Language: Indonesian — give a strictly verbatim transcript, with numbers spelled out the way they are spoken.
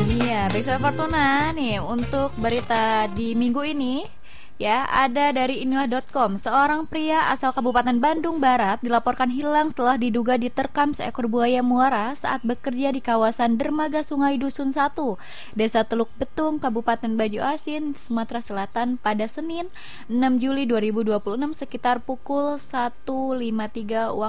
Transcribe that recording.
Iya, baik Sobat Fortuna nih untuk berita di minggu ini. Ya, ada dari inilah dot com. Seorang pria asal Kabupaten Bandung Barat dilaporkan hilang setelah diduga diterkam seekor buaya muara saat bekerja di kawasan dermaga Sungai Dusun satu, Desa Teluk Betung, Kabupaten Baju Asin, Sumatera Selatan pada Senin enam Juli dua ribu dua puluh enam sekitar pukul satu lima puluh tiga waktu